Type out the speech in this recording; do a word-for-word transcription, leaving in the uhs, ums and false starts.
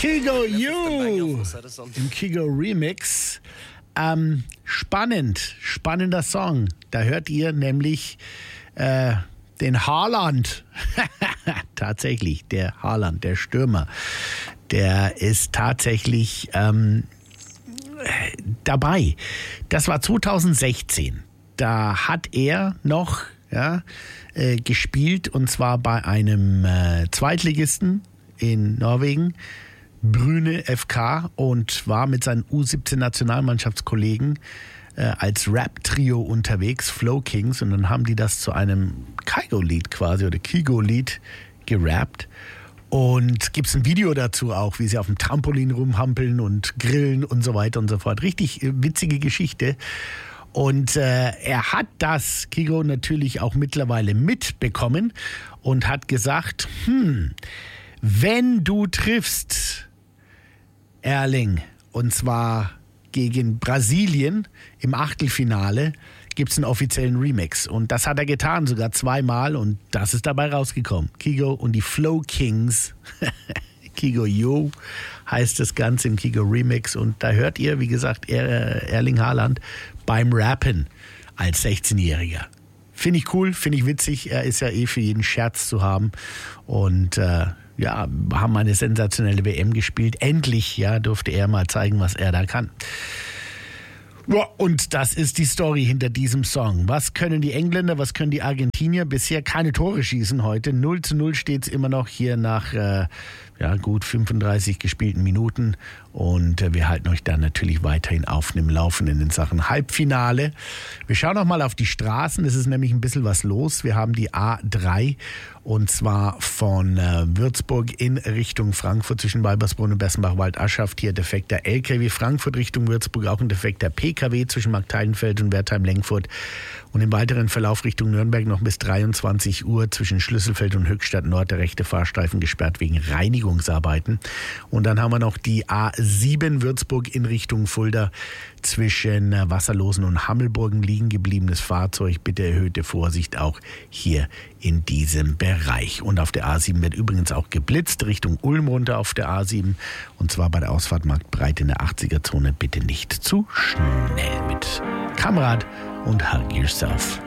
Kygo You im Kygo Remix. Ähm, spannend, spannender Song. Da hört ihr nämlich äh, den Haaland. Tatsächlich, der Haaland, der Stürmer. Der ist tatsächlich ähm, dabei. Das war zwanzig sechzehn. Da hat er noch ja, äh, gespielt, und zwar bei einem äh, Zweitligisten in Norwegen, Bryne F K, und war mit seinen U siebzehn Nationalmannschaftskollegen äh, als Rap-Trio unterwegs, Flow Kings, und dann haben die das zu einem Kygo-Lied quasi oder Kygo-Lied gerappt. Und gibt es ein Video dazu auch, wie sie auf dem Trampolin rumhampeln und grillen und so weiter und so fort. Richtig äh, witzige Geschichte. Und äh, er hat das, Kygo, natürlich auch mittlerweile mitbekommen und hat gesagt, hm, wenn du triffst, Erling, und zwar gegen Brasilien im Achtelfinale, gibt es einen offiziellen Remix. Und das hat er getan, sogar zweimal, und das ist dabei rausgekommen. Kygo und die Flow Kings, Kygo You heißt das Ganze im Kygo Remix. Und da hört ihr, wie gesagt, er, Erling Haaland beim Rappen als sechzehnjähriger. Finde ich cool, finde ich witzig. Er ist ja eh für jeden Scherz zu haben. Und äh, ja, haben eine sensationelle W M gespielt. Endlich, ja, durfte er mal zeigen, was er da kann. Ja, und das ist die Story hinter diesem Song. Was können die Engländer, was können die Argentinier? Bisher keine Tore schießen heute. null zu null steht es immer noch hier nach äh, ja, gut fünfunddreißig gespielten Minuten. Und äh, wir halten euch dann natürlich weiterhin auf dem Laufenden in Sachen Halbfinale. Wir schauen noch mal auf die Straßen. Es ist nämlich ein bisschen was los. Wir haben die A drei, und zwar von äh, Würzburg in Richtung Frankfurt zwischen Weibersbrunn und Bessenbach-Waldaschhaft. Hier defekter L K W, Frankfurt Richtung Würzburg auch ein defekter P K W zwischen Markteilenfeld und Wertheim-Lengfurt. Und im weiteren Verlauf Richtung Nürnberg noch bis dreiundzwanzig Uhr zwischen Schlüsselfeld und Höchstadt Nord der rechte Fahrstreifen gesperrt wegen Reinigungsarbeiten. Und dann haben wir noch die A sieben Würzburg in Richtung Fulda zwischen Wasserlosen und Hammelburgen liegen gebliebenes Fahrzeug. Bitte erhöhte Vorsicht auch hier in diesem Bereich. Und auf der A sieben wird übrigens auch geblitzt Richtung Ulm runter auf der A sieben, und zwar bei der Ausfahrt Marktbreit in der achtziger Zone. Bitte nicht zu schnell mit Kamerad und Hug Yourself.